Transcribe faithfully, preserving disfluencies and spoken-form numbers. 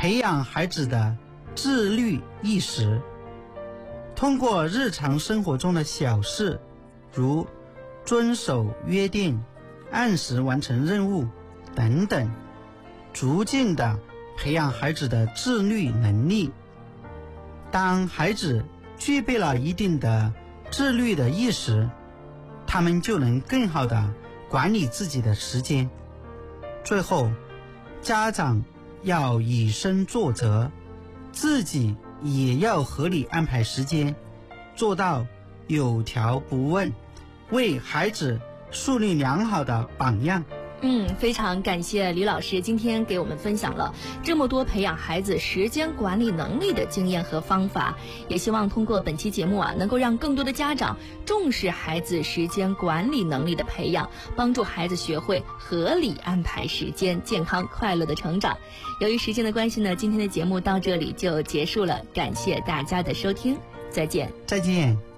培养孩子的自律意识，通过日常生活中的小事，如遵守约定、按时完成任务等等，逐渐地培养孩子的自律能力。当孩子具备了一定的自律的意识，他们就能更好地管理自己的时间。最后，家长要以身作则，自己也要合理安排时间，做到有条不紊，为孩子树立良好的榜样。 嗯，非常感谢李老师今天给我们分享了这么多培养孩子时间管理能力的经验和方法，也希望通过本期节目啊，能够让更多的家长重视孩子时间管理能力的培养，帮助孩子学会合理安排时间，健康快乐的成长。由于时间的关系呢，今天的节目到这里就结束了，感谢大家的收听，再见。 再见。